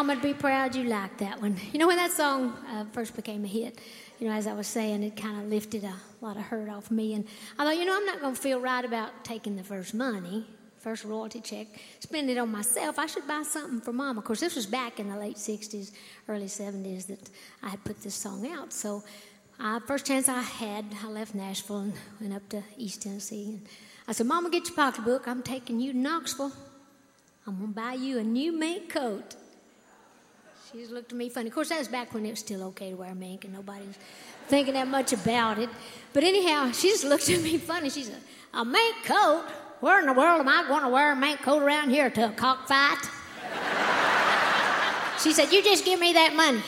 Mama would be proud you liked that one. You know, when that song first became a hit, you know, as I was saying, it kind of lifted a lot of hurt off me. And I thought, you know, I'm not going to feel right about taking the first money, first royalty check, spend it on myself. I should buy something for Mama. Of course, this was back in the late 60s, early 70s that I had put this song out. So first chance I had, I left Nashville and went up to East Tennessee. And I said, Mama, get your pocketbook. I'm taking you to Knoxville. I'm going to buy you a new mink coat. She just looked at me funny. Of course, that was back when it was still okay to wear mink and nobody was thinking that much about it. But anyhow, she just looked at me funny. She said, a mink coat? Where in the world am I going to wear a mink coat around here to a cockfight? She said, you just give me that money.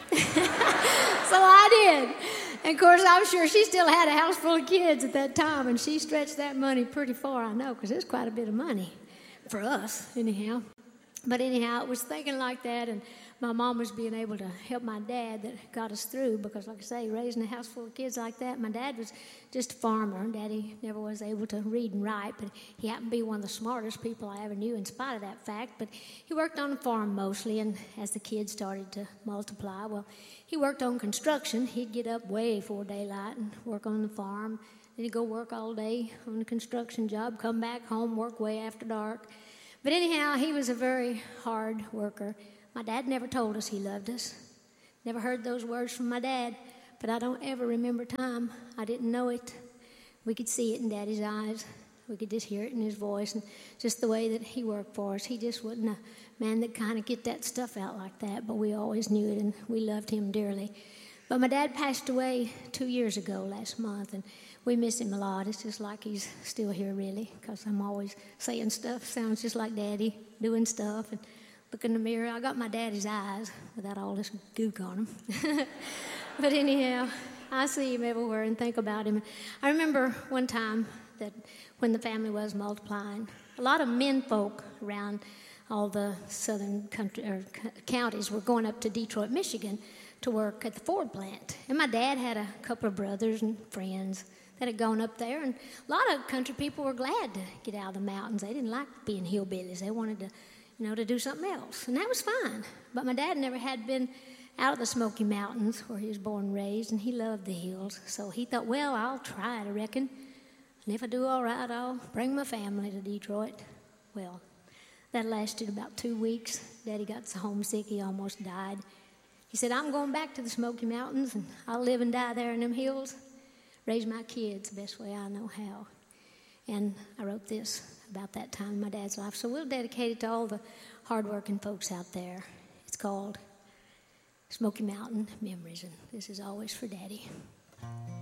So I did. And of course, I'm sure she still had a house full of kids at that time, and she stretched that money pretty far, I know, because it's quite a bit of money for us, anyhow. But anyhow, it was thinking like that, and my mom was being able to help my dad that got us through, because like I say, raising a house full of kids like that, my dad was just a farmer. Daddy never was able to read and write, but he happened to be one of the smartest people I ever knew in spite of that fact. But he worked on the farm mostly, and as the kids started to multiply, well, he worked on construction. He'd get up way before daylight and work on the farm. Then he'd go work all day on the construction job, come back home, work way after dark. But anyhow, he was a very hard worker. My dad never told us he loved us. Never heard those words from my dad, but I don't ever remember time I didn't know it. We could see it in Daddy's eyes. We could just hear it in his voice, and just the way that he worked for us. He just wasn't a man that kind of get that stuff out like that, but we always knew it, and we loved him dearly. But my dad passed away 2 years ago last month, and we miss him a lot. It's just like he's still here, really, because I'm always saying stuff. Sounds just like Daddy, doing stuff, and look in the mirror. I got my daddy's eyes without all this gook on them. But anyhow, I see him everywhere and think about him. I remember one time that when the family was multiplying, a lot of men folk around all the southern country or counties were going up to Detroit, Michigan to work at the Ford plant. And my dad had a couple of brothers and friends that had gone up there, and a lot of country people were glad to get out of the mountains. They didn't like being hillbillies. They wanted to, you know, to do something else, and that was fine. But my dad never had been out of the Smoky Mountains where he was born and raised, and he loved the hills. So he thought, well, I'll try it, I reckon. And if I do all right, I'll bring my family to Detroit. Well, that lasted about 2 weeks. Daddy got so homesick he almost died. He said, I'm going back to the Smoky Mountains, and I'll live and die there in them hills. Raise my kids the best way I know how. And I wrote this about that time in my dad's life. So we'll dedicate it to all the hardworking folks out there. It's called Smoky Mountain Memories, and this is always for Daddy.